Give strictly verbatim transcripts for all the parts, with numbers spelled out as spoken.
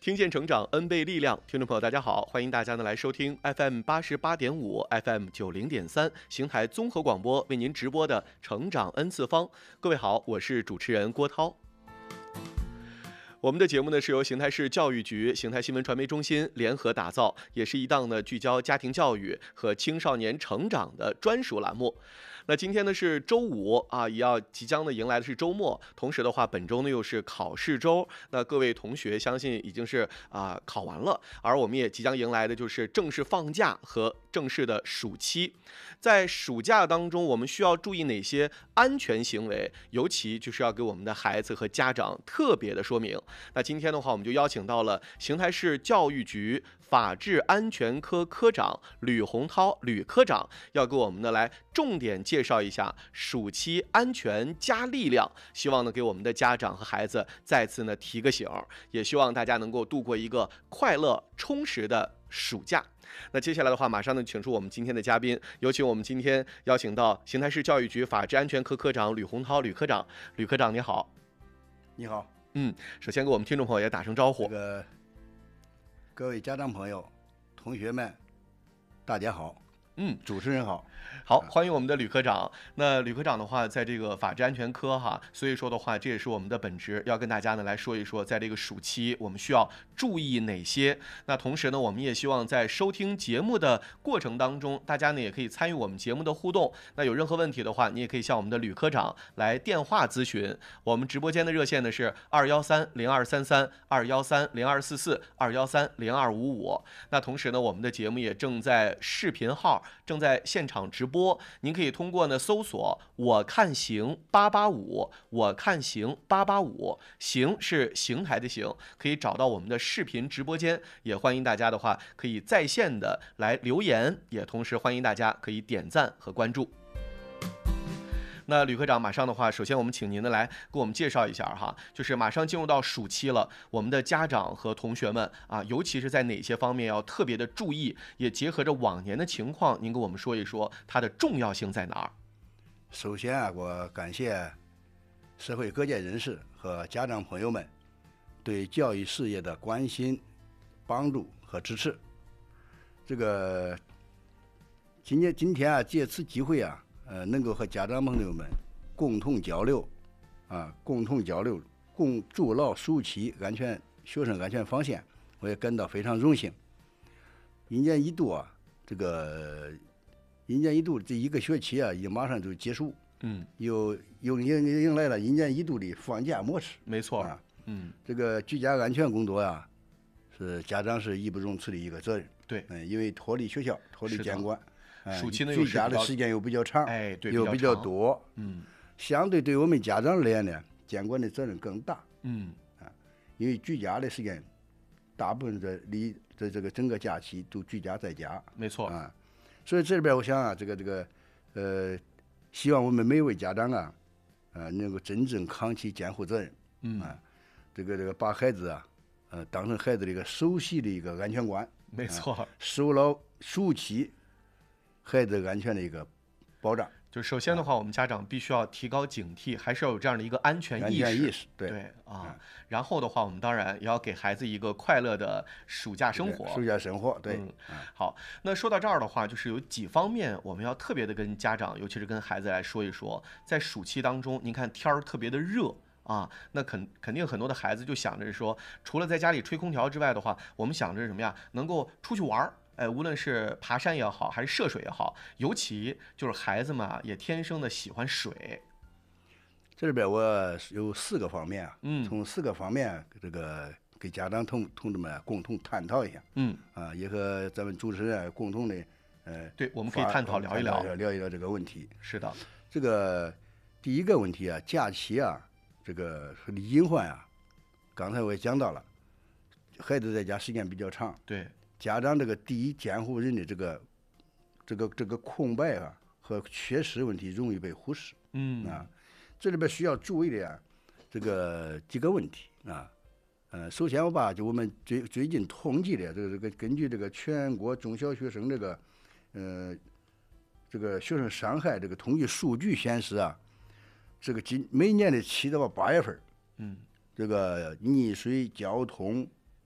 听见成长 N 倍力量，听众朋友大家好，欢迎大家呢来收听 F M 八十八点五 F M 九零点三邢台综合广播为您直播的成长 N 次方。各位好，我是主持人郭涛。我们的节目呢是由邢台市教育局、邢台新闻传媒中心联合打造，也是一档呢聚焦家庭教育和青少年成长的专属栏目。那今天呢是周五啊，也要即将呢迎来的是周末，同时的话，本周呢又是考试周。那各位同学相信已经是啊考完了，而我们也即将迎来的就是正式放假和正式的暑期。在暑假当中，我们需要注意哪些安全行为？尤其就是要给我们的孩子和家长特别的说明。那今天的话，我们就邀请到了邢台市教育局法制安全科科长吕洪涛吕科长，要给我们呢来重点介绍一下暑期安全加力量，希望呢给我们的家长和孩子再次呢提个醒，也希望大家能够度过一个快乐充实的暑假。那接下来的话，马上呢请出我们今天的嘉宾，有请我们今天邀请到邢台市教育局法制安全科科长吕洪涛吕科长。吕科长你好。 你好。 嗯，首先给我们听众朋友也打声招呼。 这个各位家长朋友、同学们，大家好。 嗯， 主持人好。 好，欢迎我们的吕科长。那吕科长的话，在这个法制安全科哈，所以说的话，这也是我们的本职，要跟大家呢来说一说，在这个暑期我们需要注意哪些。那同时呢，我们也希望在收听节目的过程当中，大家呢也可以参与我们节目的互动。那有任何问题的话，你也可以向我们的吕科长来电话咨询。我们直播间的热线呢是二幺三零二三三、二幺三零二四四、二幺三零二五五。那同时呢，我们的节目也正在视频号正在现场直播，您可以通过呢搜索我看行八八五，我看行八八五，行是邢台的行，可以找到我们的视频直播间。也欢迎大家的话可以在线的来留言，也同时欢迎大家可以点赞和关注。那吕科长，马上的话，首先我们请您呢来给我们介绍一下哈，就是马上进入到暑期了，我们的家长和同学们啊，尤其是在哪些方面要特别的注意，也结合着往年的情况，您给我们说一说它的重要性在哪儿？ 首先啊，我感谢社会各界人士和家长朋友们对教育事业的关心、帮助和支持。这个今天今天啊，借此机会啊。呃，能够和家长朋友们共同交流，啊，共同交流，共筑牢暑期安全学生安全防线，我也感到非常荣幸。一年一度啊，这个一年一度这一个学期啊，也马上就结束， 嗯， 又又迎迎来了一年一度的放假模式， 没错啊， 嗯， 这个居家安全工作呀、啊，是家长是义不容辞的一个责任， 对， 嗯，因为脱离学校，脱离监管。 暑期呢， 居家的时间又比较长， 哎，对， 又比较多， 嗯， 相对对我们家长而言呢，监管的责任更大， 嗯， 啊，因为居家的时间，大部分的离的这个整个假期都居家在家， 没错啊，所以这里边我想啊，这个这个，呃，希望我们每位家长啊，呃，能够真正扛起监护责任， 嗯， 啊，这个这个把孩子啊，呃，当成孩子的一个首席的一个安全官， 没错， 啊、守牢暑期。孩子安全的一个保障， 就首先的话，我们家长必须要提高警惕，还是要有这样的一个安全意识。 安全意识，对对啊、嗯。然后的话，我们当然也要给孩子一个快乐的暑假生活。 暑假生活，对。 嗯，好。那说到这儿的话，就是有几方面我们要特别的跟家长，尤其是跟孩子来说一说，在暑期当中，您看天儿特别的热。啊，那肯肯定很多的孩子就想着说，除了在家里吹空调之外的话，我们想着什么呀？能够出去玩儿。哎，无论是爬山也好，还是涉水也好，尤其就是孩子们啊，也天生的喜欢水。 这里边我有四个方面啊， 嗯， 从四个方面这个给家长同同志们共同探讨一下， 嗯， 啊，也和咱们主持人共同的呃， 对，我们可以探讨聊一聊， 聊一聊这个问题。 是的， 这个第一个问题啊，假期啊，这个的隐患啊，刚才我也讲到了，孩子在家时间比较长， 对。 家长这个第一监护人的这个这个这个空白啊和缺失问题容易被忽视， 嗯啊，这里边需要注意的啊，这个几个问题啊，呃，首先我把就我们最最近统计的这个这个根据这个全国中小学生这个呃这个学生伤害这个统计数据显示啊，这个今每年的七到八月份， 嗯， 这个溺水、交通、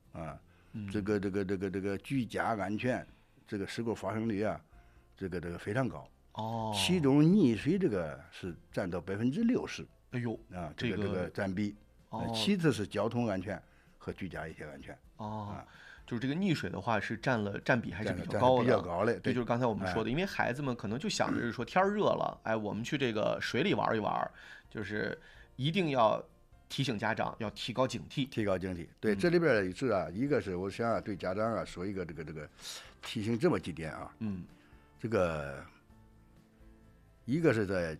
啊， 嗯这个这个这个这个居家安全，这个事故发生率啊，这个这个非常高。 哦， 其中溺水这个是占到百分之六十哎呦， 啊， 这个这个这个占比。呃哦其次是交通安全和居家一些安全。 哦啊， 就是这个溺水的话是占了占比还是占占比较高的， 比较高的， 对，就是刚才我们说的，因为孩子们可能就想着是说天儿热了，哎，我们去这个水里玩一玩，就是一定要提醒家长要提高警惕。 提高警惕。对， 嗯这里边是啊，一个是我想啊对家长啊说一个这个这个提醒这么几点啊， 嗯这个一个是在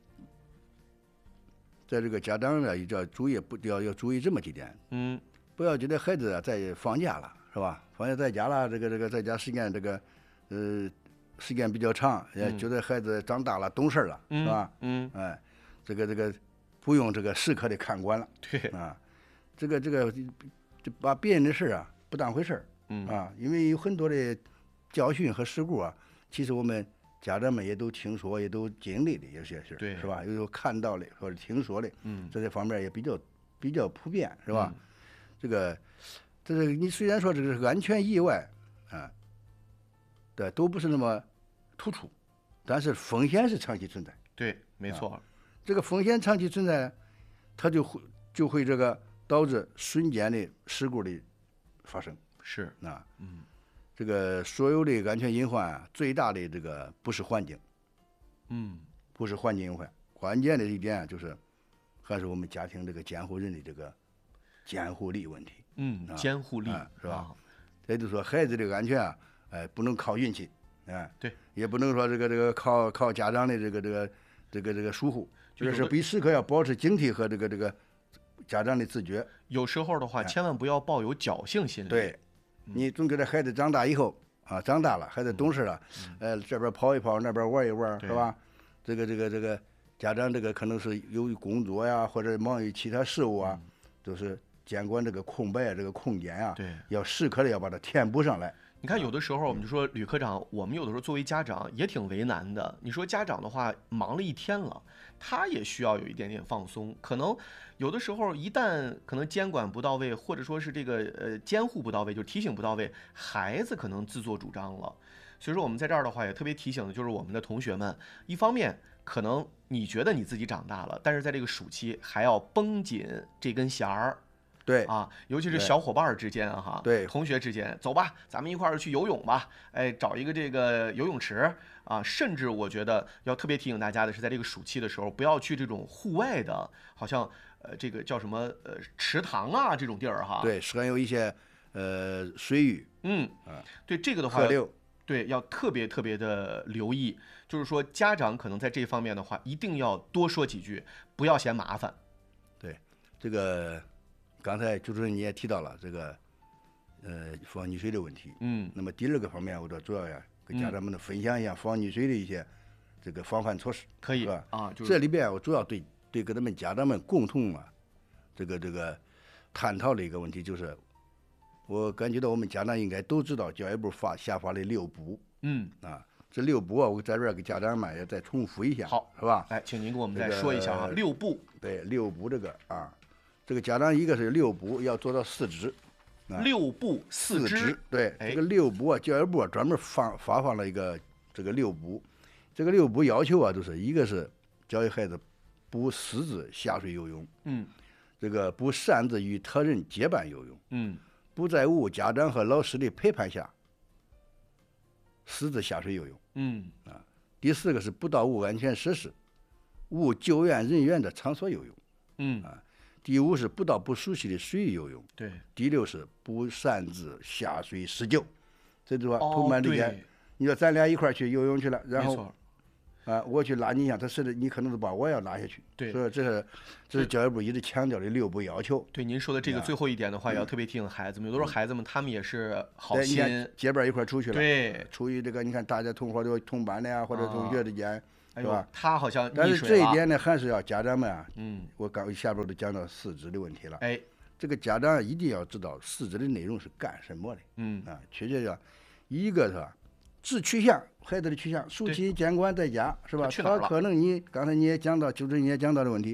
在这个家长呢，要注意不要要注意这么几点， 嗯不要觉得孩子啊在放假了是吧？放假在家了，这个这个在家时间这个呃时间比较长，也觉得孩子长大了懂事了， 嗯是吧？ 嗯， 哎，这个这个不用这个时刻的看管了对， 啊，这个这个就把别人的事啊不当回事儿嗯啊，因为有很多的教训和事故啊，其实我们家长们也都听说，也都经历的有些事儿， 对是吧？有时候看到的或者听说的， 嗯在这方面也比较比较普遍，是吧？ 嗯这个，这个你虽然说这个是安全意外啊，对，都不是那么突出，但是风险是长期存在。 对，没错， 这个风险长期存在，它就会就会这个导致瞬间的事故的发生是， 啊。 嗯这个所有的安全隐患啊，最大的这个不是环境， 嗯不是环境隐患，关键的一点啊就是还是我们家庭这个监护人的这个监护力问题。 嗯， 啊监护力啊是吧啊也就是说，孩子这个安全啊，哎，不能靠运气，哎， 对， 也不能说这个这个靠靠家长的这个这个这个这个疏忽，而是就有的必时刻要保持警惕和这个这个家长的自觉。 有时候的话， 哎千万不要抱有侥幸心理。 对，你总觉得孩子长大以后啊，长大了，孩子懂事了，呃，这边跑一跑，那边玩一玩， 对是吧？这个这个这个家长这个可能是由于工作呀，或者忙于其他事务啊，都是监管这个空白这个空间啊， 对， 要时刻的要把它填补上来。 你看，有的时候我们就说吕科长，我们有的时候作为家长也挺为难的。你说家长的话，忙了一天了，他也需要有一点点放松。可能有的时候一旦可能监管不到位，或者说是这个呃监护不到位，就提醒不到位，孩子可能自作主张了。所以说我们在这儿的话也特别提醒的就是我们的同学们，一方面可能你觉得你自己长大了，但是在这个暑期还要绷紧这根弦儿。 对啊，尤其是对小伙伴儿之间啊哈， 对同学之间，走吧，咱们一块儿去游泳吧，哎，找一个这个游泳池啊，甚至我觉得要特别提醒大家的是，在这个暑期的时候，不要去这种户外的，好像呃这个叫什么呃池塘啊这种地儿哈，， 对，是有一些呃水域、 嗯啊， 对这个的话河，流， 对要特别特别的留意，就是说家长可能在这方面的话，一定要多说几句，不要嫌麻烦， 对这个。刚才主持人你也提到了这个，呃，防溺水的问题。 嗯那么第二个方面，我这主要呀跟家长们分享一下防溺水的一些这个防范措施， 可以是吧？ 啊，就是这里边我主要对对跟他们家长们共同啊，这个这个探讨的一个问题就是，我感觉到我们家长应该都知道教育部发下发的六不嗯， 啊，这六不啊，我在这儿给家长们也再重复一下， 好， 是吧？ 来，请您给我们再这个说一下啊，六步， 对，六不这个啊。这个家长一个是六不要做到四支，啊六步四支， 对， 哎这个六不啊，教育部啊专门发发放了一个这个六不，这个六不要求啊，就是一个是教育孩子不私自下水游泳， 嗯这个不擅自与他人结伴游泳， 嗯不在无家长和老师的陪伴下私自下水游泳。 嗯第四个是不到无安全设施、无救援人员的场所游泳。 嗯， 第五是不到不熟悉的水域游泳。 对， 第六是不擅自下水施救。这句话哦同伴之间， 对， 你说咱俩一块儿去游泳去了，然后没错， 啊，我去拉你一下，他甚至你可能是把我要拉下去。 对所以这是这是教育部一直强调的六不要求。 对您说的这个呀最后一点的话，也要特别提醒孩子们，有的时候孩子们他们也是好对，你看心， 结伴一块儿出去了， 对， 出于这个你看大家同伙的同班的呀，或者同学之间， 哎呦是吧？， 他好像但是溺水了， 这一点呢，还是要家长们啊， 嗯， 我刚下边都讲到四肢的问题了。 哎， 这个家长一定要知道四肢的内容是干什么的嗯， 啊，确切讲，一个是吧，治取向，孩子的取向，暑期监管在家是吧？ 他去哪儿了他可能你刚才你也讲到，就是你也讲到的问题，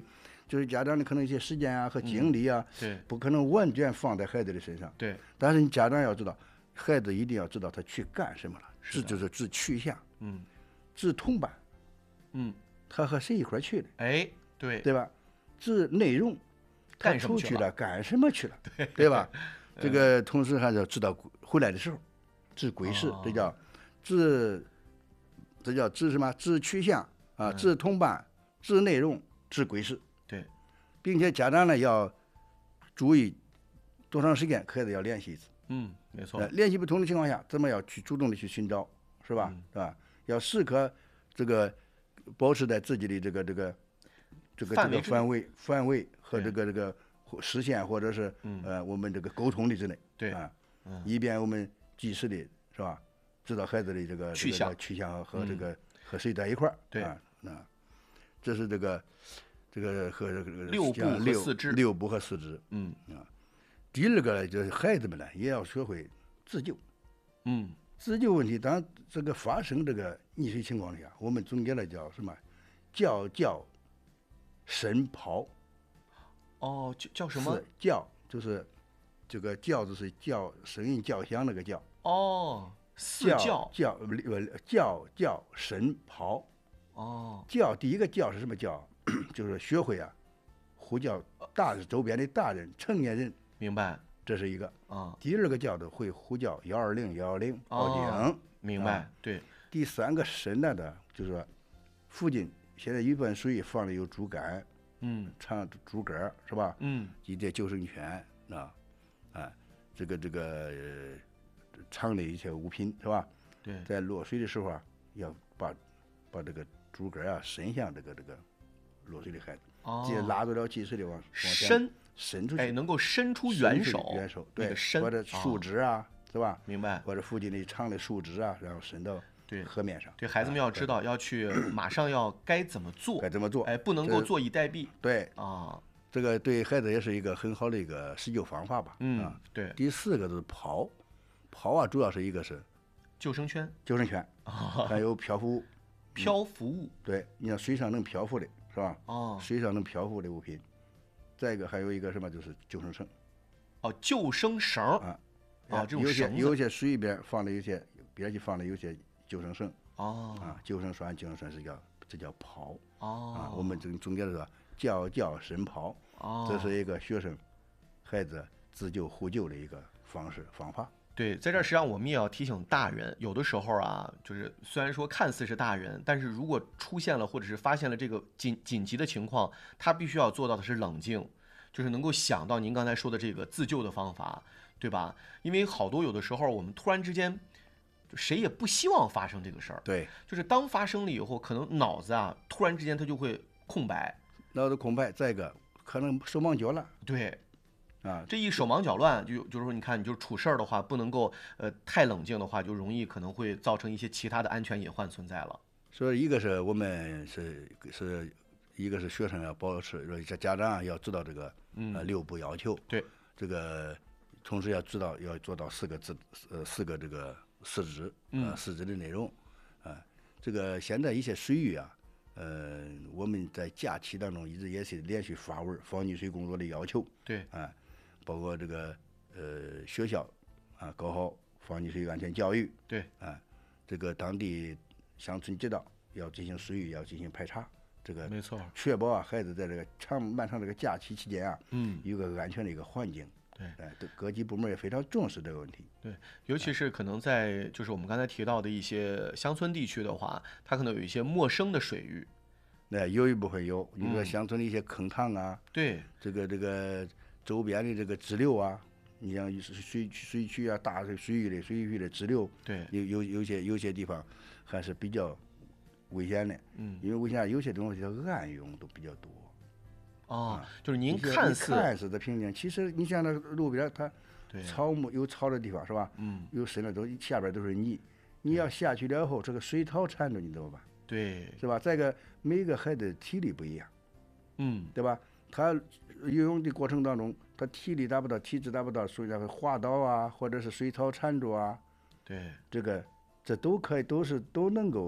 就是家长的可能一些时间啊和精力啊， 嗯、对， 不可能完全放在孩子的身上。 对， 但是你家长要知道，孩子一定要知道他去干什么了， 是治就是治去向， 嗯， 治同伴， 嗯， 他和谁一块去的， 哎，对， 对吧？治内容，他干什么去了出去了干什么去了， 对对吧？这个同时还要知道回来的时候，治归事， 哦这叫治，这叫治什么？治去向啊， 嗯治同伴，治内容，治归事。 对， 并且家长呢要注意多长时间孩子要练习一次。 嗯，没错呃，，练习不同的情况下，怎么要去主动的去寻找，是吧？ 嗯是吧？要时刻这个保持在自己的这个这个这个这范围之内个范围范围和对这个这个或实现或者是嗯呃我们这个沟通的之内， 对啊， 嗯以便我们及时的是吧，知道孩子的这个去向这个去向和和这嗯个和谁在一块儿， 对啊，那这是这个这个和这个六部和六四肢六部和四肢。 嗯第二个呢，就是孩子们呢也要学会自救。 嗯， 自救问题，当这个发生这个溺水情况下，我们总结了叫什么？叫叫神跑。 哦，叫叫什么是？叫就是这个叫字是叫声音叫响那个叫。 哦，四叫叫， 叫呃叫叫神跑。 哦， 叫第一个叫是什么叫？就是学会啊，呼叫大人周边的大人成年人， 明白这是一个。 啊， 第二个叫的会呼叫幺二零幺幺零报警。 哦明白啊， 对， 第三个深了的，就是说附近现在一盆水放的有竹竿、 嗯长竹竿儿是吧？ 嗯， 一点救生圈啊，啊，这个这个、呃、长的一些物品是吧？ 对， 在落水的时候啊，要把把这个竹竿啊伸向这个这个落水的孩子，直接哦， 拉住了及时的往往前伸， 伸出去， 哎，能够伸出伸出去援手， 援手对， 那个伸， 或者树哦枝啊，是吧？ 明白， 或者附近的长的树枝啊，然后伸到对河面上。 对，孩子们要知道要去，马上要该怎么做该，怎么做？ 哎，不能够坐以待毙对， 啊， 这个对孩子也是一个很好的一个施救方法吧。 嗯啊，， 对， 第四个是跑，跑啊，主要是一个是救生圈， 救生圈， 啊， 还有漂浮物。 漂浮物， 对，你像水上能漂浮的是吧？ 哦水上能漂浮的物品。再一个还有一个什么，就是救生绳哦，救生绳儿啊。 啊，这种有些绳子， 有些水边放的有些边去放的有些救生绳哦啊，救生栓、救生绳是叫这叫跑啊。 哦， 我们这个总结的是叫叫神跑， 哦， 这是一个学生孩子自救互救的一个方式方法。 对，在这儿实际上我们也要提醒大人，有的时候啊，就是虽然说看似是大人，但是如果出现了或者是发现了这个紧紧急的情况，他必须要做到的是冷静，就是能够想到您刚才说的这个自救的方法，对吧？因为好多有的时候我们突然之间，就谁也不希望发生这个事儿， 对， 就是当发生了以后，可能脑子啊突然之间他就会空白， 脑子空白，再一个可能手忙脚乱对。 啊。 这一手忙脚乱，就就是说，你看，你就是出事儿的话，不能够呃太冷静的话，就容易可能会造成一些其他的安全隐患存在了。 所以一个是我们是是一个是学生要保持，说这家长啊要知道这个呃六不要求， 对， 这个同时要知道要做到四个字呃四个这个四肢呃嗯四肢的内容啊。这个现在一些水域啊，呃我们在假期当中一直也是连续发文防溺水工作的要求对， 啊，包括这个呃学校啊搞好防溺水安全教育， 对， 啊，这个当地乡村街道要进行水域要进行排查，这个没错， 确保啊孩子在这个长漫长这个假期期间啊， 嗯， 有个安全的一个环境。 对， 哎，这各级部门也非常重视这个问题。 对，尤其是可能在就是我们刚才提到的一些乡村地区的话，它可能有一些陌生的水域， 那有一部分有，你说嗯乡村的一些坑塘啊， 对， 这个这个周边的这个支流啊，你像水水区啊，大的水域的水域的支流， 对， 有有有些有些地方还是比较危险的， 嗯， 因为危险有些东西叫暗涌都比较多。 哦，就是您一些看似， 你看似的平静，其实你像那路边它对， 草木有草的地方是吧？ 嗯， 有深了都下边都是泥，你要下去了后，这个水草缠着你怎么办？ 对， 是吧？再一个，每个孩子体力不一样， 嗯， 对吧？他游泳的过程当中，他体力达不到，体质达不到，所以他会滑倒啊，或者是水草缠住啊， 对， 这个这都可以，都是都能够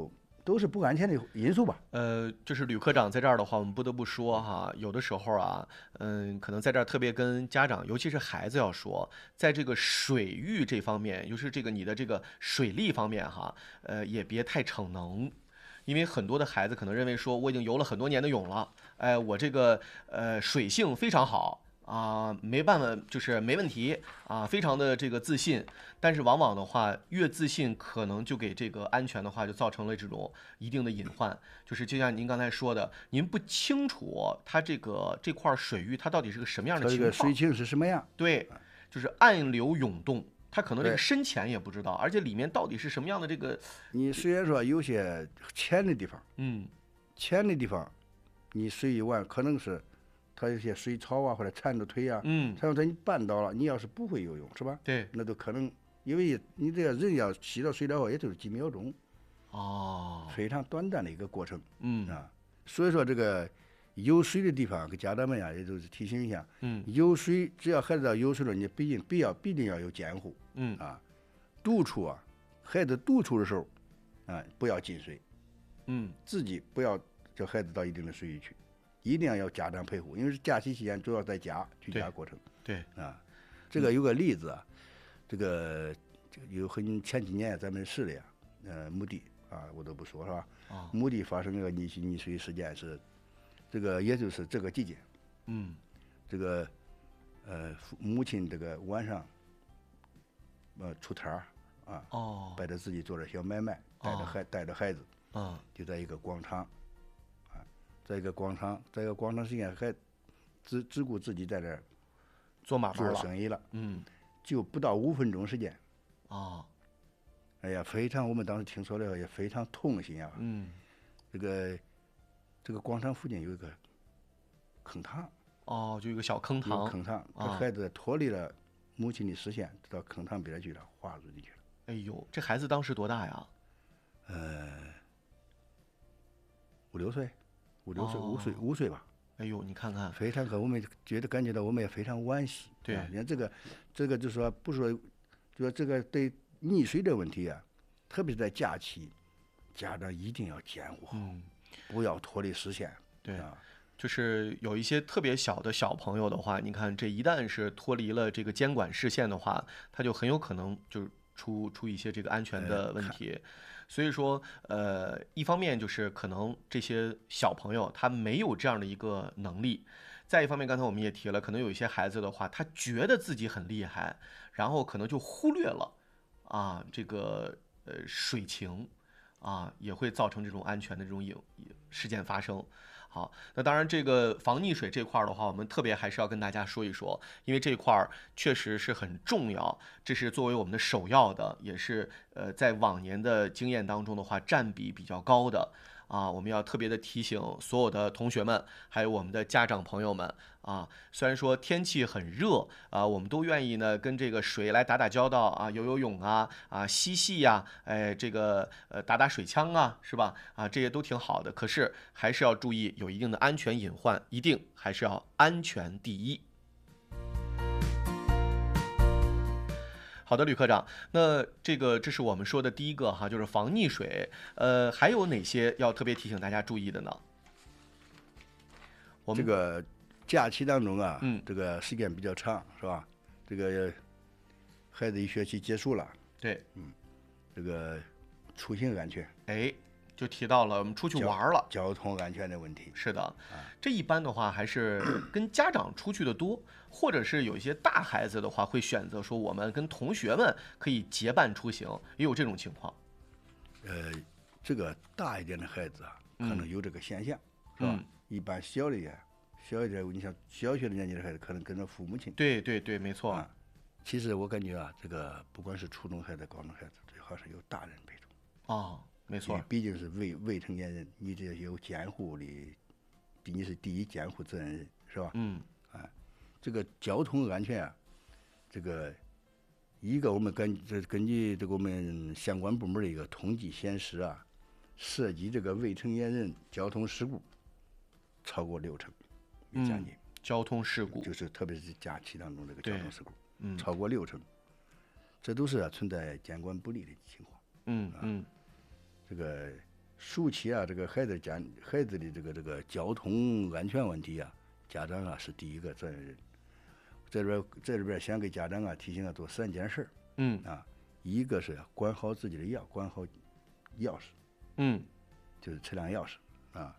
都是不安全的因素吧。 呃，就是吕科长在这儿的话，我们不得不说哈，有的时候啊，嗯，可能在这儿特别跟家长，尤其是孩子要说，在这个水域这方面，就是这个你的这个水利方面哈，呃，也别太逞能。因为很多的孩子可能认为说，我已经游了很多年的泳了，哎，我这个呃水性非常好啊，没办法，就是没问题啊，非常的这个自信。但是往往的话，越自信，可能就给这个安全的话，就造成了这种一定的隐患。就是就像您刚才说的，您不清楚它这个这块水域它到底是个什么样的它这情况， 个水情是什么样？ 对，就是暗流涌动。他可能这个对， 深浅也不知道，而且里面到底是什么样的这个， 你虽然说有些浅的地方， 嗯浅的地方，你水一玩，可能是它有些水草啊，或者缠着腿啊， 嗯， 缠着腿你绊倒了，你要是不会游泳，是吧？ 对， 那都可能，因为你这个人要吸到水的话，也就是几秒钟， 哦， 非常短暂的一个过程嗯啊。所以说这个有水的地方，给家长们呀，也就是提醒一下， 嗯有水，只要孩子要有水了，你必定必要必定要有监护嗯啊。独处啊，孩子独处的时候，啊，不要进水， 嗯， 自己不要叫孩子到一定的水域去，一定要有家长陪护，因为是假期期间主要在家居家过程对， 啊。这个有个例子啊，这个这个有很前几年咱们市里啊，呃，墓地啊，我都不说是吧？ 啊， 墓地发生一个溺溺水事件是，这个也就是这个季节， 嗯这个呃父母亲这个晚上呃出摊儿啊， 哦， 摆着自己做点小买卖，带着孩带着孩子， 嗯就在一个广场，啊，在一个广场，在一个广场时间还只只顾自己在这儿做做买卖了， 生意了， 嗯就不到五分钟时间， 啊， 哎呀，非常我们当时听说了也非常痛心啊。 嗯这个这个广场附近有一个坑塘， 哦，就一个小坑有个塘， 坑塘，这啊孩子脱离了母亲的视线，到坑塘边去了，滑入进去了。 哎呦，这孩子当时多大呀？ 呃，五六岁，五六岁， 哦五岁，五岁吧。 哎呦，你看看， 非常可，我们觉得感觉到我们也非常惋惜。 对啊，你看这个，这个就说不说，就说这个对溺水的问题啊，特别是在假期，家长一定要监护好， 嗯， 不要脱离视线。 对。 啊， 就是有一些特别小的小朋友的话，你看这一旦是脱离了这个监管视线的话，他就很有可能就是出出一些这个安全的问题。所以说，呃，一方面就是可能这些小朋友他没有这样的一个能力，再一方面，刚才我们也提了，可能有一些孩子的话，他觉得自己很厉害，然后可能就忽略了啊这个呃水情啊，也会造成这种安全的这种影事件发生。好，那当然，这个防溺水这块儿的话，我们特别还是要跟大家说一说，因为这块儿确实是很重要，这是作为我们的首要的，也是呃在往年的经验当中的话，占比比较高的啊。我们要特别的提醒所有的同学们，还有我们的家长朋友们啊。虽然说天气很热啊，我们都愿意呢跟这个水来打打交道啊，游游泳啊啊嬉戏呀，哎这个呃打打水枪啊，是吧？啊这些都挺好的，可是还是要注意有一定的安全隐患，一定还是要安全第一。好的，吕科长，那这个这是我们说的第一个哈，就是防溺水。呃，还有哪些要特别提醒大家注意的呢？我们这个假期当中啊， 嗯这个时间比较长，是吧？这个孩子一学期结束了， 对， 这个出行安全、 哎，就提到了我们出去玩了。 交通安全的问题。 是的，这一般的话还是跟家长出去的多，或者是有一些大孩子的话会选择说我们跟同学们可以结伴出行，也有这种情况。 呃，这个大一点的孩子啊，可能有这个现象，是吧？ 嗯一般小的呀，小一点，你像小学的年纪的孩子，可能跟着父母亲。 对对对，没错。 啊，其实我感觉啊，这个不管是初中孩子、高中孩子，最好是有大人陪同。 哦，没错因为。毕竟是未未成年人，你这有监护的，你是第一监护责任人，是吧？ 嗯这个交通安全啊，这个一个我们根这根据这个我们相关部门的一个统计显示啊，涉及这个未成年人交通事故超过六成，有将近， 交通事故。 就是特别是假期当中这个对交通事故， 嗯超过六成，这都是啊存在监管不力的情况。 嗯嗯这个暑期啊，这个孩子家孩子的这个这个交通安全问题啊，家长啊是第一个责任人。在这边在这边先给家长啊提醒要做三件事。 嗯啊，一个是管好自己的钥，管好钥匙， 嗯， 就是车辆钥匙啊，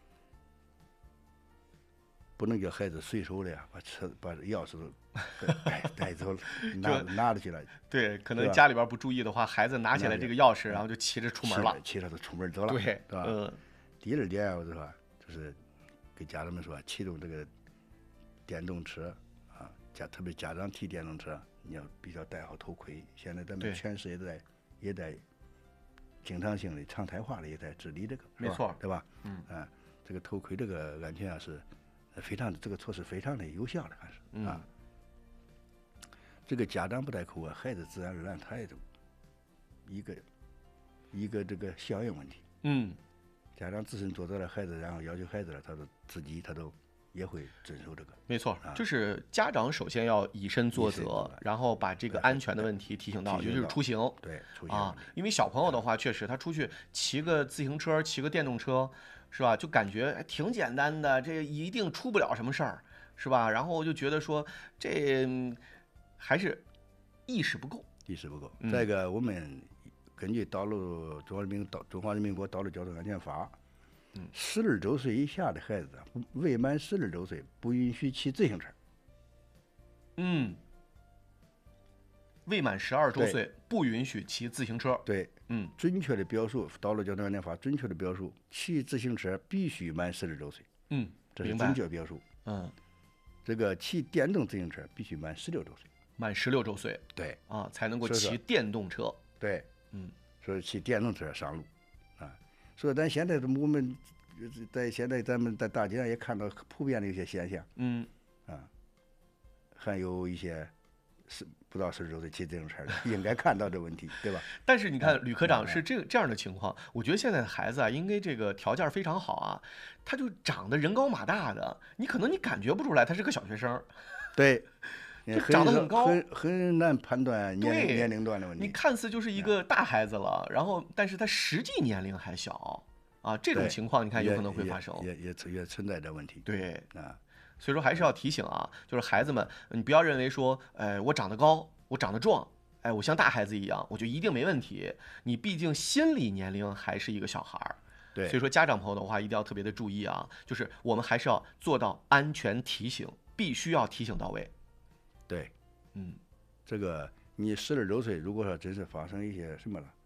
不能叫孩子随手的呀，把车把钥匙都带带走了，拿拿着去了。 对，可能家里边不注意的话，孩子拿起来这个钥匙，然后就骑着出门了， 骑着就出门走了， 对， 是吧？ 嗯。 第二点我就说，就是给家长们说，启动这个电动车啊，家特别家长骑电动车，你要必须要戴好头盔。现在咱们全市也在也在经常性的常态化的也在治理这个， 没错， 对吧？ 嗯啊，这个头盔这个安全啊是非常这个措施非常的有效的，还是、 嗯、 啊。这个家长不戴口啊，孩子自然而然他也就一个一个这个效应问题。 嗯， 家长自身做责了孩子，然后要求孩子了，他都自己他都也会遵守这个。 没错， 啊、 就是家长首先要以身作则，然后把这个安全的问题提醒到，尤其是出行。 对，出行啊，因为小朋友的话，确实他出去骑个自行车、骑个电动车，是吧？就感觉挺简单的，这一定出不了什么事儿，是吧？然后就觉得说这。嗯还是意识不够， 意识不够。再一个，我们根据道路中华人民道中华人民共和国道路交通安全法， 嗯， 十二周岁以下的孩子，未满十二周岁不允许骑自行车。 嗯，未满十二周岁不允许骑自行车。 对， 嗯， 准确的表述，道路交通安全法准确的表述，骑自行车必须满十二周岁。 嗯， 这是准确表述。 嗯， 这个骑电动自行车必须满十六周岁。 满十六周岁， 对啊，才能够骑电动车。 对， 嗯， 所以骑电动车上路，啊，所以咱现在我们在现在咱们在大街上也看到普遍的一些现象， 嗯， 啊，还有一些是不到十周岁骑自行车的，应该看到这问题，对吧？ 但是你看，吕科长是这这样的情况，我觉得现在的孩子啊，应该这个条件非常好啊，他就长得人高马大的，你可能你感觉不出来他是个小学生， 对。 就长得很高， 很很难判断年龄年龄段的问题。 你看似就是一个大孩子了，然后但是他实际年龄还小啊，这种情况你看有可能会发生， 也也也也存在这问题。 对啊， 所以说还是要提醒啊，就是孩子们，你不要认为说，哎，我长得高，我长得壮，哎，我像大孩子一样，我就一定没问题。你毕竟心理年龄还是一个小孩儿。 对， 所以说家长朋友的话一定要特别的注意啊，就是我们还是要做到安全提醒，必须要提醒到位。 对， 嗯， 这个你十二周岁，如果说真是发生一些什么了，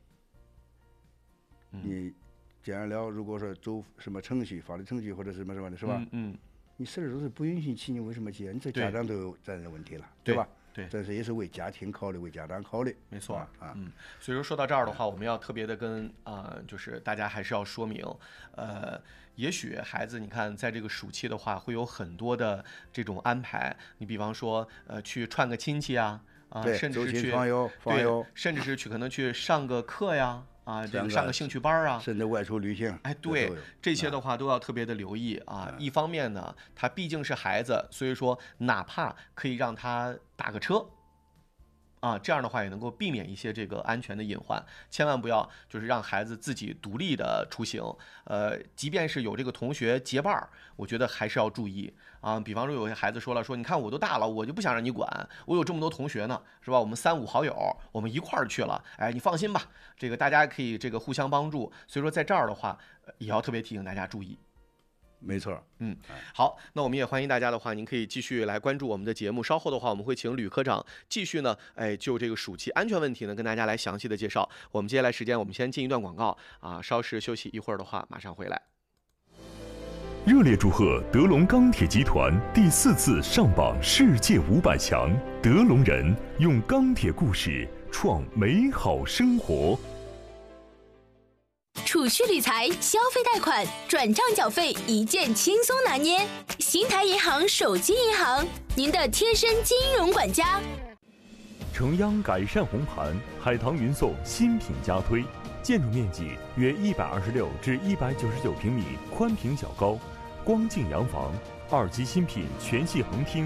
嗯、 你既然了，如果说走什么程序、法律程序或者什么什么的，是吧？ 嗯，嗯你十二周岁不允许骑，你为什么骑？你这家长都有责任问题了， 对吧？ 对， 这是也是为家庭考虑，为家长考虑。 没错啊，啊嗯，所以说说到这儿的话，我们要特别的跟啊、呃，就是大家还是要说明，呃，也许孩子你看在这个暑期的话，会有很多的这种安排，你比方说呃去串个亲戚啊，啊、呃，甚至是去访友，访友， 甚至是去可能去上个课呀。啊，这个上个兴趣班啊， 甚至外出旅行， 哎，对，这些的话都要特别的留意啊。 嗯、 一方面呢，他毕竟是孩子，所以说哪怕可以让他打个车，啊，这样的话也能够避免一些这个安全的隐患。千万不要就是让孩子自己独立的出行，呃，即便是有这个同学结伴儿，我觉得还是要注意啊。比方说有些孩子说了，说你看我都大了，我就不想让你管，我有这么多同学呢，是吧？我们三五好友，我们一块儿去了，哎，你放心吧，这个大家可以这个互相帮助。所以说在这儿的话，也要特别提醒大家注意。 没错， 嗯，好，那我们也欢迎大家的话，您可以继续来关注我们的节目。稍后的话，我们会请吕科长继续呢，哎，就这个暑期安全问题呢，跟大家来详细的介绍。我们接下来时间，我们先进一段广告啊，稍事休息一会儿的话，马上回来。 热烈祝贺德龙钢铁集团第四次上榜世界五百强，德龙人用钢铁故事创美好生活。 储蓄理财、消费贷款、转账缴费一键轻松拿捏，新台银行手机银行，您的贴身金融管家。 城央改善红盘，海棠云颂新品加推，建筑面积约一百二十六至一百九十九平米，宽平较高，光净洋房，二级新品全系横厅。